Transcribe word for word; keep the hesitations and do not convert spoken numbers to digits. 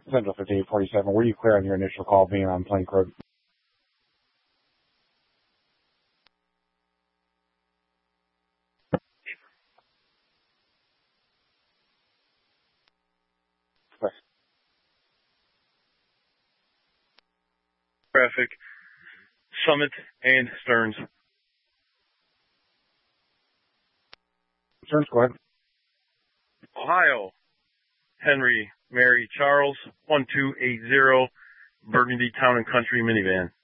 Central fifty-eight forty-seven, were you clear on your initial call being on Plank Road? Traffic, Summit and Stearns. Stearns, go ahead. Ohio, Henry, Mary, Charles, one two eight zero, Burgundy Town and Country minivan.